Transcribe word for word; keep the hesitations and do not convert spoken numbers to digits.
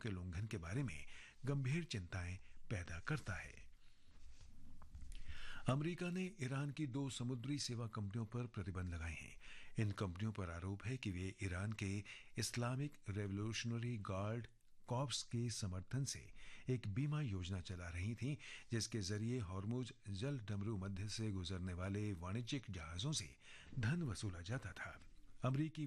के उल्लंघन के बारे में गंभीर चिंताएं पैदा करता है। अमेरिका ने ईरान की दो समुद्री सेवा कंपनियों पर प्रतिबंध लगाए हैं। इन कंपनियों पर आरोप है कि वे ईरान के इस्लामिक रेवोल्यूशनरी गार्ड कॉर्प्स के समर्थन से एक बीमा योजना चला रही थीं, जिसके जरिए हॉर्मुज जल डमरू मध्य से गुजरने वाले वाणिज्यिक जहाजों से धन वसूला जाता था। अमेरिकी